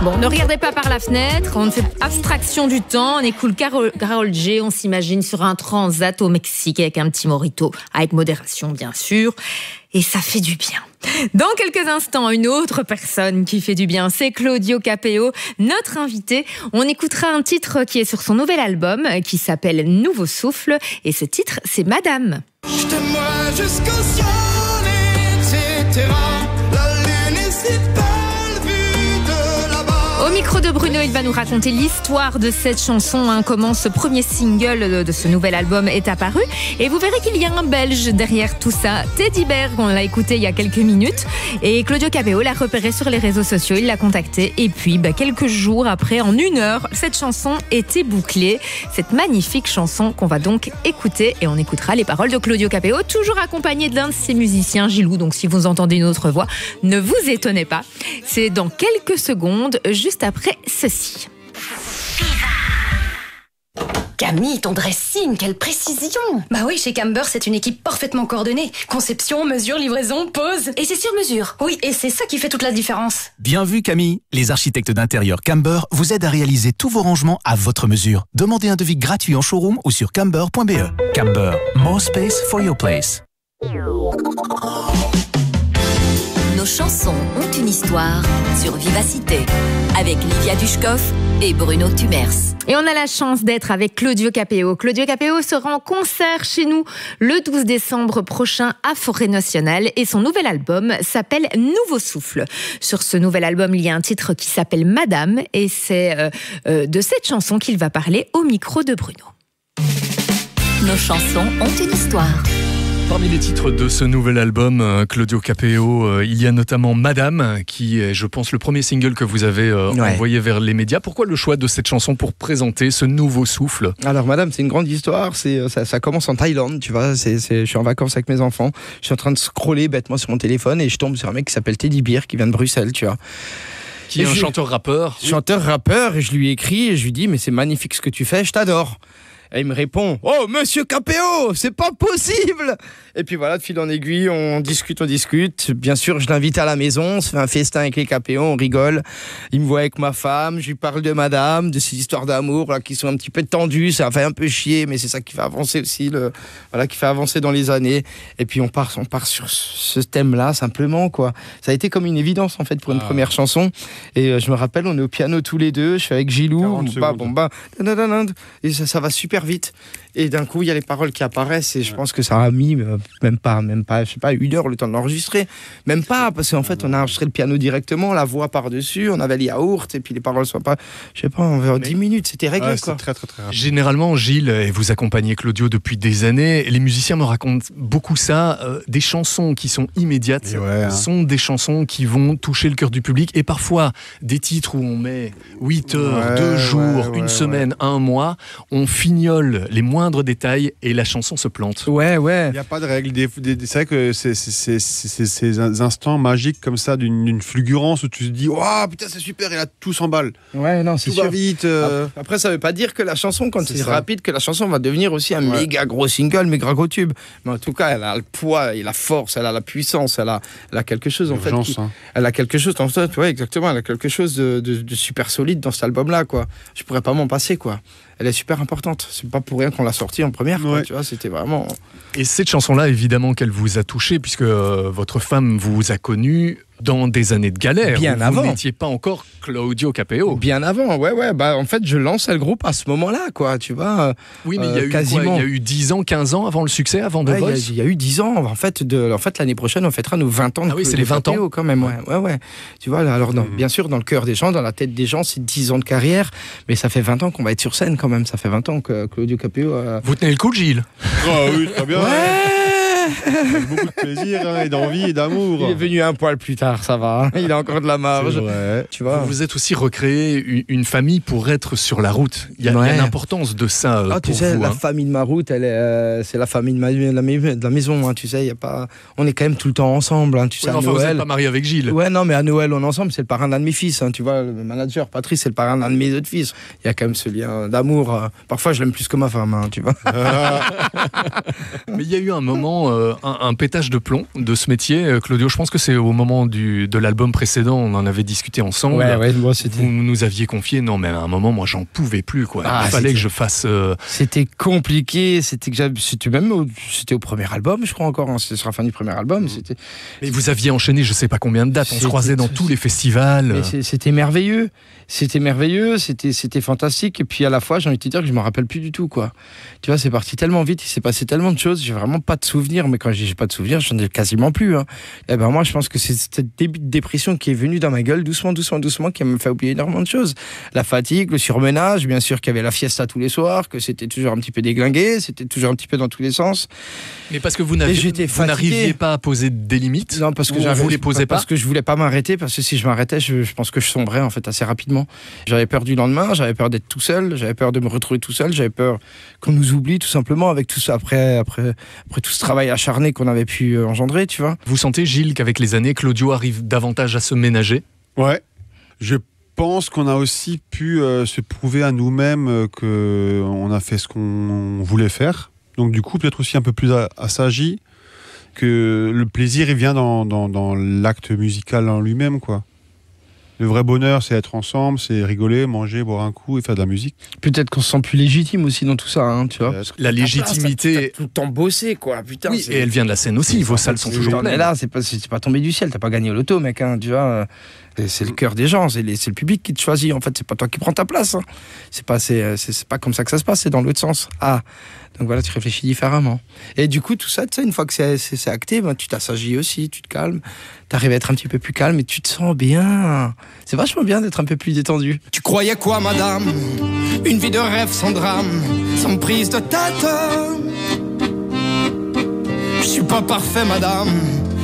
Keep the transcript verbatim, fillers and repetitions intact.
Bon, ne regardez pas par la fenêtre, on fait abstraction du temps, on écoute Karol, Karol G, on s'imagine sur un transat au Mexique avec un petit mojito, avec modération bien sûr, et ça fait du bien. Dans quelques instants, une autre personne qui fait du bien, c'est Claudio Capéo, notre invité. On écoutera un titre qui est sur son nouvel album, qui s'appelle Nouveau Souffle, et ce titre, c'est Madame. Je t'aime moi jusqu'au ciel, et cetera. La lune est si belle vue de là-bas. Au micro de Bruno, il va nous raconter l'histoire de cette chanson, hein, comment ce premier single de ce nouvel album est apparu. Et vous verrez qu'il y a un Belge derrière tout ça, Teddy Berg, on l'a écouté il y a quelques minutes. Et Claudio Capéo l'a repéré sur les réseaux sociaux, il l'a contacté. Et puis, bah, quelques jours après, en une heure, cette chanson était bouclée. Cette magnifique chanson qu'on va donc écouter. Et on écoutera les paroles de Claudio Capéo, toujours accompagné d'un de ses musiciens, Gilou. Donc si vous entendez une autre voix, ne vous étonnez pas. C'est dans quelques secondes, juste après ceci. Camille, ton dressing, quelle précision! Bah oui, chez Camber, c'est une équipe parfaitement coordonnée. Conception, mesure, livraison, pose. Et c'est sur mesure. Oui, et c'est ça qui fait toute la différence. Bien vu, Camille. Les architectes d'intérieur Camber vous aident à réaliser tous vos rangements à votre mesure. Demandez un devis gratuit en showroom ou sur camber point b e. Camber, more space for your place. Nos chansons ont une histoire sur Vivacité avec Livia Dushkov et Bruno Tumers. Et on a la chance d'être avec Claudio Capéo. Claudio Capéo sera en concert chez nous le douze décembre prochain à Forêt Nationale et son nouvel album s'appelle Nouveau Souffle. Sur ce nouvel album, il y a un titre qui s'appelle Madame et c'est euh, euh, de cette chanson qu'il va parler au micro de Bruno. Nos chansons ont une histoire. Parmi les titres de ce nouvel album, euh, Claudio Capéo, euh, il y a notamment Madame, qui est, je pense, le premier single que vous avez euh, ouais. envoyé vers les médias. Pourquoi le choix de cette chanson pour présenter ce nouveau souffle? Alors Madame, c'est une grande histoire. C'est, ça, ça commence en Thaïlande, tu vois. C'est, c'est, je suis en vacances avec mes enfants. Je suis en train de scroller bêtement sur mon téléphone et je tombe sur un mec qui s'appelle Teddy Beer, qui vient de Bruxelles, tu vois. Qui est un chanteur-rappeur. Chanteur-rappeur, et je lui écris et je lui dis, mais c'est magnifique ce que tu fais, je t'adore. Et il me répond, oh monsieur Capéo, c'est pas possible. Et puis voilà, de fil en aiguille, on discute, on discute. Bien sûr, je l'invite à la maison, on se fait un festin avec les Capéo, on rigole. Il me voit avec ma femme, je lui parle de Madame, de ces histoires d'amour là, qui sont un petit peu tendues, ça fait un peu chier, mais c'est ça qui fait avancer aussi, le, voilà, qui fait avancer dans les années. Et puis on part, on part sur ce thème-là simplement, quoi. Ça a été comme une évidence en fait pour une ah. première chanson. Et euh, je me rappelle, on est au piano tous les deux, je suis avec Gilou, bah, bon, bah, et ça, ça va super vite. Et d'un coup, il y a les paroles qui apparaissent et je pense que ça a mis euh, même pas, même pas, je sais pas, une heure le temps de l'enregistrer. Même pas, parce qu'en fait, on a enregistré le piano directement, la voix par-dessus, on avait les yaourts et puis les paroles sont pas, je sais pas, en dix minutes, c'était réglé, ouais, quoi. C'est très, très, très rapide. Généralement, Gilles, et vous accompagnez Claudio depuis des années, les musiciens me racontent beaucoup ça, euh, des chansons qui sont immédiates, ouais, hein. sont des chansons qui vont toucher le cœur du public et parfois des titres où on met huit heures, ouais, deux jours, ouais, ouais, une semaine, ouais. un mois, on fignole les moindres détails et la chanson se plante. Ouais, ouais. Il n'y a pas de règle. Des, des, c'est vrai que c'est, c'est, c'est, c'est, c'est ces instants magiques comme ça, d'une, d'une fulgurance où tu te dis, oh putain, c'est super, et là tout s'emballe. Ouais, non, c'est tout sûr. va vite. Euh... Après, ça veut pas dire que la chanson, quand c'est, c'est rapide, que la chanson va devenir aussi un ouais. méga gros single, méga gros tube. Mais en tout cas, elle a le poids et la force, elle a la puissance, elle a, elle a quelque chose en fait. Qui, hein. Elle a quelque chose en fait, ouais, exactement. Elle a quelque chose de, de, de super solide dans cet album-là, quoi. Je pourrais pas m'en passer, quoi. Elle est super importante. C'est pas pour rien qu'on l'a sortie en première, quoi, ouais. tu vois, c'était vraiment... Et cette chanson-là, évidemment qu'elle vous a touché, puisque euh, votre femme vous a connu dans des années de galère. Bien où avant. Vous n'étiez pas encore Claudio Capéo. Bien avant, ouais, ouais. Bah, en fait, je lançais le groupe à ce moment-là, quoi, tu vois. Oui, mais euh, il y a eu quasiment... quoi, il y a eu dix ans, quinze ans avant le succès, avant The ouais, Voice. Il y, y a eu dix ans. En fait, de, en fait, l'année prochaine, on fêtera nos vingt ans de Ah oui, c'est les vingt Capéo, ans. quand même, ouais, ouais, ouais. Tu vois, alors, dans, mmh. bien sûr, dans le cœur des gens, dans la tête des gens, c'est dix ans de carrière, mais ça fait vingt ans qu'on va être sur scène, quand même. Ça fait vingt ans que Claudio Capéo... Euh... Vous tenez le coup, Gilles? Oh oui, très bien. Ouais. Avec beaucoup de plaisir hein, et d'envie et d'amour. Il est venu un poil plus tard, ça va. Il a encore de la marge. Tu vois. Vous vous êtes aussi recréé une, une famille pour être sur la route. Il y a, ouais. il y a une importance de ça euh, ah, pour tu sais, vous. La hein. famille de ma route, elle est, euh, c'est la famille de, ma, de, la, de la maison. Hein, tu sais, y a pas, on est quand même tout le temps ensemble. Hein, tu sais, ouais, enfin, Noël, vous n'êtes pas marié avec Gilles. Ouais, non, mais à Noël, on est ensemble. C'est le parrain d'un de mes fils. Hein, tu vois, le manager, Patrice, c'est le parrain d'un de mes autres fils. Il y a quand même ce lien d'amour. Euh, parfois, je l'aime plus que ma femme, hein, tu vois. Mais il y a eu un moment euh, un, un pétage de plomb de ce métier, Claudio. Je pense que c'est au moment du, de l'album précédent, on en avait discuté ensemble. Ouais, ouais, moi, c'était... Vous nous aviez confié, non mais à un moment, moi j'en pouvais plus, quoi. Ah, Il fallait que je fasse... Euh... C'était compliqué, c'était, que c'était même au, c'était au premier album, je crois encore, hein. C'était sur la fin du premier album. Mmh. C'était... Mais vous aviez enchaîné je sais pas combien de dates, on se croisait dans tous les festivals. Mais c'était merveilleux, c'était merveilleux, c'était, c'était fantastique. Et puis à la fois, j'ai envie de te dire que je me rappelle plus du tout, quoi. Tu vois, c'est parti tellement vite, il s'est passé tellement de choses, j'ai vraiment pas de souvenirs. Mais quand je dis j'ai pas de souvenirs, j'en ai quasiment plus. Hein. Et ben moi, je pense que c'est cette début de dépression qui est venue dans ma gueule, doucement, doucement, doucement, qui m'a fait oublier énormément de choses. La fatigue, le surmenage, bien sûr qu'il y avait la fiesta tous les soirs, que c'était toujours un petit peu déglingué, c'était toujours un petit peu dans tous les sens. Mais parce que vous, n'aviez, vous n'arriviez pas à poser des limites. Non, parce que vous les posez pas. Parce que je voulais pas m'arrêter, parce que si je m'arrêtais, je, je pense que je sombrais en fait assez rapidement. J'avais peur du lendemain, j'avais peur d'être tout seul, j'avais peur de me retrouver tout seul, j'avais peur qu'on nous oublie tout simplement avec tout ça après, après, après tout ce travail acharné qu'on avait pu engendrer, tu vois. Vous sentez, Gilles, qu'avec les années, Claudio arrive davantage à se ménager? Ouais. Je pense qu'on a aussi pu euh, se prouver à nous-mêmes euh, qu'on a fait ce qu'on voulait faire. Donc du coup, peut-être aussi un peu plus assagi, que le plaisir, il vient dans, dans, dans l'acte musical en lui-même, quoi. Le vrai bonheur, c'est être ensemble, c'est rigoler, manger, boire un coup et faire de la musique. Peut-être qu'on se sent plus légitime aussi dans tout ça, hein, tu vois. La légitimité... T'as, t'as tout le temps bossé, quoi, putain. Oui, et elle vient de la scène aussi, vos salles sont toujours pleines. Là, c'est pas, c'est pas tombé du ciel, t'as pas gagné au loto, mec, hein, tu vois. C'est le cœur des gens, c'est, les, c'est le public qui te choisit, en fait, c'est pas toi qui prends ta place. Hein. C'est pas, c'est, c'est, c'est pas comme ça que ça se passe, c'est dans l'autre sens. Ah, donc voilà, tu réfléchis différemment. Et du coup, tout ça, tu sais, une fois que c'est, c'est, c'est acté, ben, tu t'assagis aussi, tu te calmes, t'arrives à être un petit peu plus calme et tu te sens bien. C'est vachement bien d'être un peu plus détendu. Tu croyais quoi, madame? Une vie de rêve sans drame, sans prise de tête. Je suis pas parfait, madame.